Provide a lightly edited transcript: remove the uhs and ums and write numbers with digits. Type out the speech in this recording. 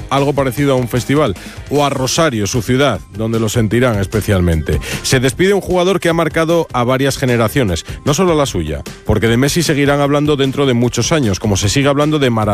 algo parecido a un festival, o a Rosario, su ciudad, donde lo sentirán especialmente. Se despide un jugador que ha marcado a varias generaciones, no solo a la suya, porque de Messi seguirán hablando dentro de muchos años, como se sigue hablando de Maradona